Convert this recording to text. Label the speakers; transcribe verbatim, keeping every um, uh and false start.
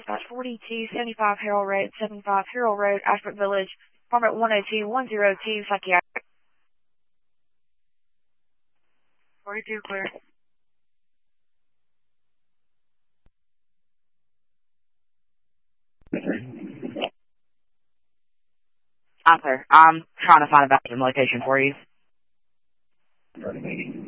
Speaker 1: forty-two seventy-five Harold Road, seventy-five Harold Road, Ashford Village, apartment one oh two one oh two, psychiatric. forty-two clear. I'm clear. I'm trying to find a bathroom location for you.